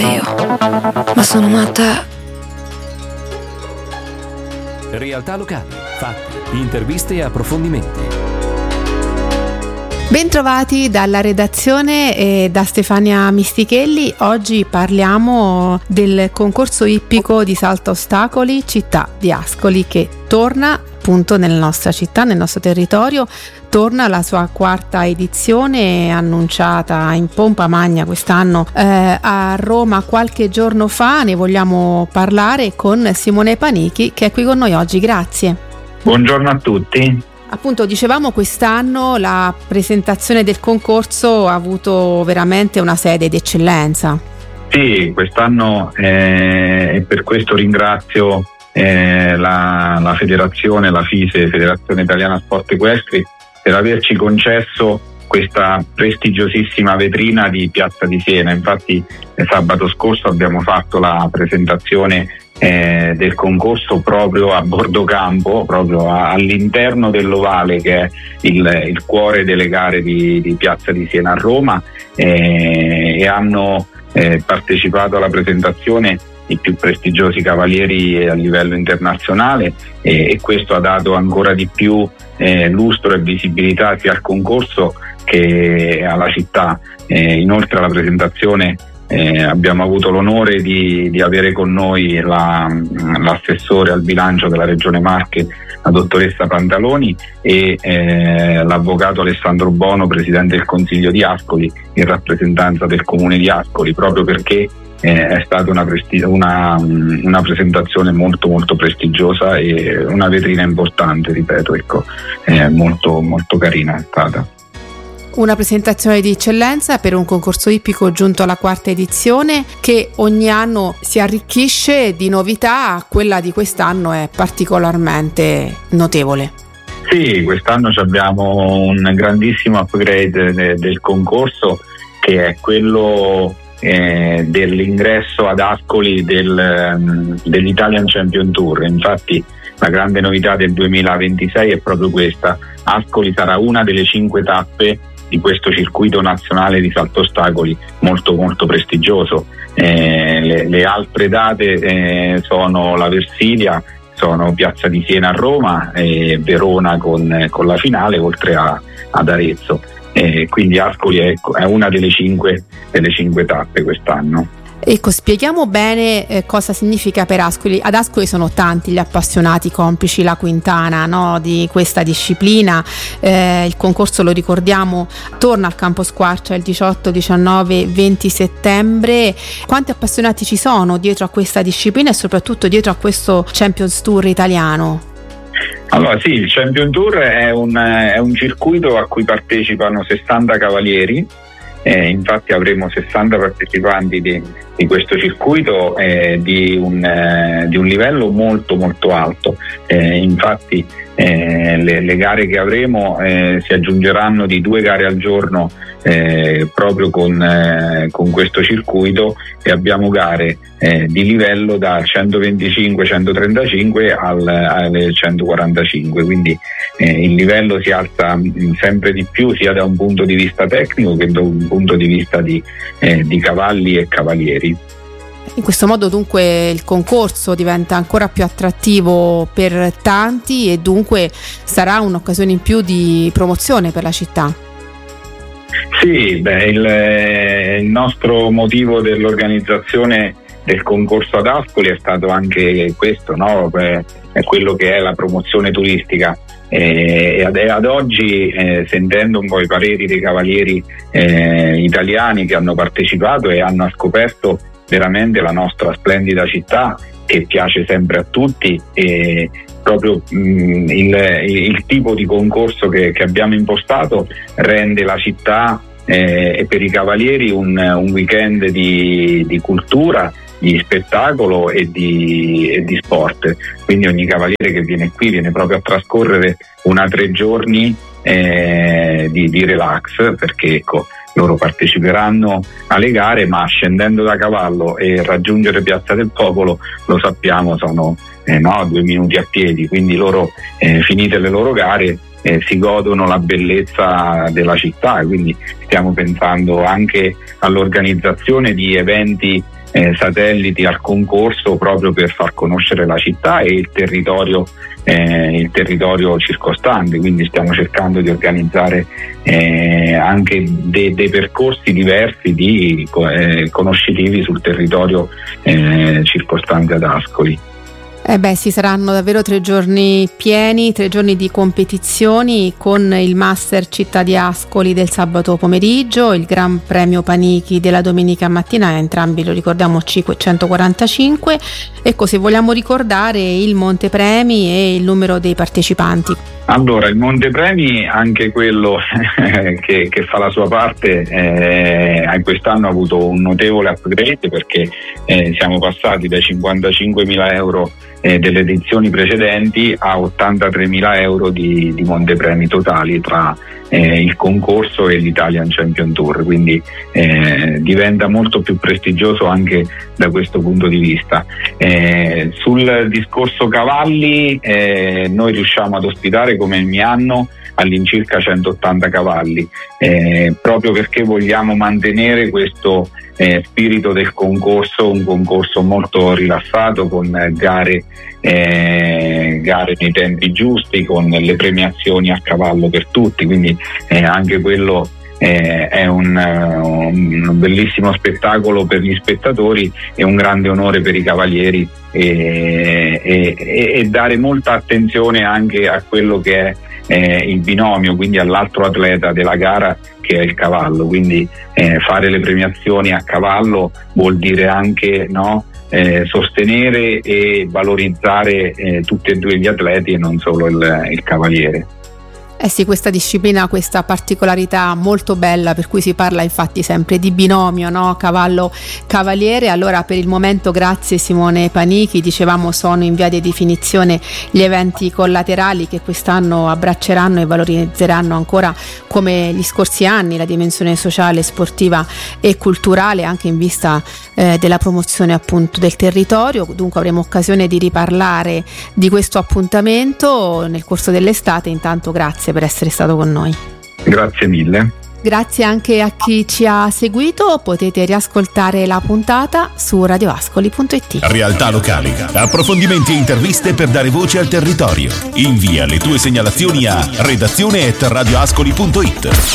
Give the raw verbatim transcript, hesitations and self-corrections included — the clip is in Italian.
io, ma sono matta. Realtà locali, fatti, interviste e approfondimenti. Bentrovati dalla redazione e da Stefania Mistichelli. Oggi parliamo del concorso ippico di salto ostacoli Città di Ascoli, che torna appunto nella nostra città, nel nostro territorio. Torna la sua quarta edizione, annunciata in pompa magna quest'anno eh, a Roma qualche giorno fa. Ne vogliamo parlare con Simone Panichi, che è qui con noi oggi. Grazie. Buongiorno a tutti. Appunto, dicevamo, quest'anno la presentazione del concorso ha avuto veramente una sede d'eccellenza. Sì, quest'anno eh, e per questo ringrazio eh, la, la federazione, la FISE, Federazione Italiana Sport Equestri, per averci concesso questa prestigiosissima vetrina di Piazza di Siena. Infatti eh, sabato scorso abbiamo fatto la presentazione Eh, del concorso proprio a bordo campo, proprio a, all'interno dell'Ovale, che è il, il cuore delle gare di, di Piazza di Siena a Roma, eh, e hanno eh, partecipato alla presentazione i più prestigiosi cavalieri a livello internazionale, eh, e questo ha dato ancora di più eh, lustro e visibilità sia al concorso che alla città. Eh, inoltre alla presentazione Eh, abbiamo avuto l'onore di, di avere con noi la, l'assessore al bilancio della Regione Marche, la dottoressa Pantaloni, e eh, l'avvocato Alessandro Bono, presidente del Consiglio di Ascoli, in rappresentanza del Comune di Ascoli, proprio perché eh, è stata una, presti- una, una presentazione molto molto prestigiosa e una vetrina importante, ripeto, ecco, eh, molto molto carina è stata. Una presentazione di eccellenza per un concorso ippico giunto alla quarta edizione, che ogni anno si arricchisce di novità. Quella di quest'anno è particolarmente notevole. Sì, quest'anno abbiamo un grandissimo upgrade de- del concorso, che è quello eh, dell'ingresso ad Ascoli del, um, dell'Italian Champion Tour. Infatti la grande novità del duemilaventisei è proprio questa: Ascoli sarà una delle cinque tappe di questo circuito nazionale di salto ostacoli molto molto prestigioso. Eh, le, le altre date eh, sono la Versilia, sono Piazza di Siena a Roma e Verona con, con la finale, oltre a, ad Arezzo. Eh, quindi Ascoli è, è una delle cinque, delle cinque tappe quest'anno. Ecco, spieghiamo bene eh, cosa significa per Ascoli. Ad Ascoli sono tanti gli appassionati, complici la Quintana, no, di questa disciplina. Eh, il concorso, lo ricordiamo, torna al Campo Squarcia il diciotto, diciannove, venti settembre. Quanti appassionati ci sono dietro a questa disciplina e soprattutto dietro a questo Champions Tour italiano? Allora sì, il Champion Tour è un, è un circuito a cui partecipano sessanta cavalieri. Eh, infatti avremo sessanta partecipanti di, di questo circuito eh, di, un, eh, di un livello molto molto alto. Eh, infatti eh, le, le gare che avremo eh, si aggiungeranno di due gare al giorno eh, proprio con, eh, con questo circuito, e abbiamo gare eh, di livello da centoventicinque centotrentacinque al, alle centoquarantacinque, quindi eh, il livello si alza sempre di più, sia da un punto di vista tecnico che da un punto di vista di, eh, di cavalli e cavalieri. In questo modo dunque il concorso diventa ancora più attrattivo per tanti e dunque sarà un'occasione in più di promozione per la città. Sì, beh, il, il nostro motivo dell'organizzazione del concorso ad Ascoli è stato anche questo, no? È quello che è la promozione turistica. E ad, ad oggi, eh, sentendo un po' i pareri dei cavalieri eh, italiani che hanno partecipato e hanno scoperto veramente la nostra splendida città, che piace sempre a tutti, e proprio mh, il, il tipo di concorso che, che abbiamo impostato rende la città eh, e per i cavalieri un, un weekend di, di cultura, di spettacolo e di, e di sport. Quindi ogni cavaliere che viene qui viene proprio a trascorrere una tre giorni eh, di, di relax, perché ecco, loro parteciperanno alle gare, ma scendendo da cavallo e raggiungere Piazza del Popolo, lo sappiamo, sono eh, no, due minuti a piedi, quindi loro eh, finite le loro gare eh, si godono la bellezza della città. Quindi stiamo pensando anche all'organizzazione di eventi eh, satelliti al concorso proprio per far conoscere la città e il territorio Eh, il territorio circostante, quindi stiamo cercando di organizzare eh, anche de- dei percorsi diversi di eh, conoscitivi sul territorio eh, circostante ad Ascoli. Eh beh, sì, saranno davvero tre giorni pieni, tre giorni di competizioni con il Master Città di Ascoli del sabato pomeriggio, il Gran Premio Panichi della domenica mattina, entrambi lo ricordiamo cinquecentoquarantacinque. Ecco, se vogliamo ricordare il Montepremi e il numero dei partecipanti. Allora, il Montepremi, anche quello che, che fa la sua parte, eh, quest'anno ha avuto un notevole upgrade perché eh, siamo passati dai cinquantacinquemila euro eh, delle edizioni precedenti a ottantatremila euro di, di Montepremi totali tra eh, il concorso e l'Italian Champion Tour, quindi eh, diventa molto più prestigioso anche da questo punto di vista. Eh, sul discorso cavalli, eh, noi riusciamo ad ospitare come ogni anno all'incirca centottanta cavalli, eh, proprio perché vogliamo mantenere questo eh, spirito del concorso, un concorso molto rilassato con gare, eh, gare nei tempi giusti, con le premiazioni a cavallo per tutti, quindi eh, anche quello eh, è un, un bellissimo spettacolo per gli spettatori e un grande onore per i cavalieri e, e, e dare molta attenzione anche a quello che è Eh, il binomio, quindi all'altro atleta della gara che è il cavallo, quindi eh, fare le premiazioni a cavallo vuol dire anche no, eh, sostenere e valorizzare eh, tutti e due gli atleti e non solo il, il cavaliere. Eh sì, questa disciplina ha questa particolarità molto bella, per cui si parla infatti sempre di binomio, no? Cavallo-cavaliere. Allora, per il momento grazie Simone Panichi, dicevamo sono in via di definizione gli eventi collaterali che quest'anno abbracceranno e valorizzeranno ancora come gli scorsi anni la dimensione sociale, sportiva e culturale, anche in vista eh, della promozione appunto del territorio. Dunque avremo occasione di riparlare di questo appuntamento nel corso dell'estate. Intanto grazie per essere stato con noi. Grazie mille. Grazie anche a chi ci ha seguito, potete riascoltare la puntata su radioascoli punto it. Realtà locali, approfondimenti e interviste per dare voce al territorio. Invia le tue segnalazioni a redazione chiocciola radioascoli punto it.